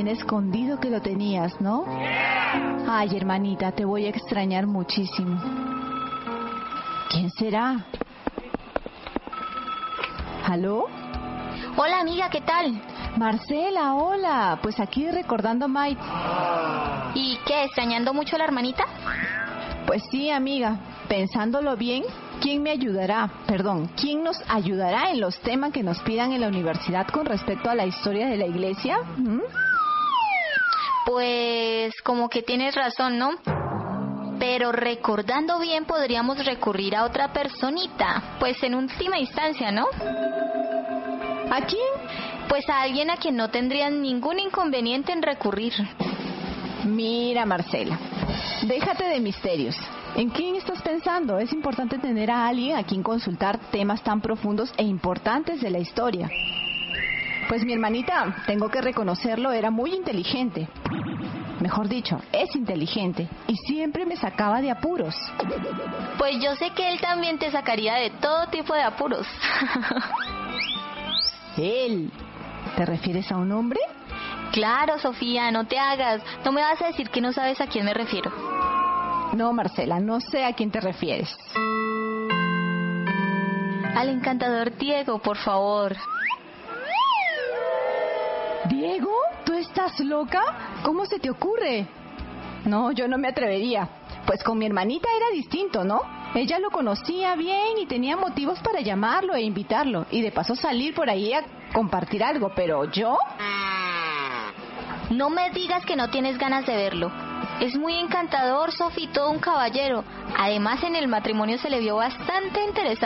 bien escondido que lo tenías, ¿no? Ay, hermanita, te voy a extrañar muchísimo. ¿Quién será? ¿Aló? Hola, amiga, ¿qué tal? Marcela, hola. Pues aquí recordando a Mike. ¿Y qué, extrañando mucho a la hermanita? Pues sí, amiga. Pensándolo bien, ¿quién nos ayudará en los temas que nos pidan en la universidad con respecto a la historia de la iglesia? Pues como que tienes razón, ¿no? Pero recordando bien podríamos recurrir a otra personita, pues en última instancia, ¿no? ¿A quién? Pues a alguien a quien no tendrían ningún inconveniente en recurrir. Mira, Marcela, déjate de misterios. ¿En quién estás pensando? Es importante tener a alguien a quien consultar temas tan profundos e importantes de la historia. Pues mi hermanita, tengo que reconocerlo, era muy inteligente. Mejor dicho, es inteligente y siempre me sacaba de apuros. Pues yo sé que él también te sacaría de todo tipo de apuros. ¿Él? ¿Te refieres a un hombre? Claro, Sofía, no te hagas. No me vas a decir que no sabes a quién me refiero. No, Marcela, no sé a quién te refieres. Al encantador Diego, por favor. ¿Diego? ¿Tú estás loca? ¿Cómo se te ocurre? No, yo no me atrevería. Pues con mi hermanita era distinto, ¿no? Ella lo conocía bien y tenía motivos para llamarlo e invitarlo. Y de paso salir por ahí a compartir algo. Pero ¿yo? No me digas que no tienes ganas de verlo. Es muy encantador, Sofi, todo un caballero. Además, en el matrimonio se le vio bastante interesado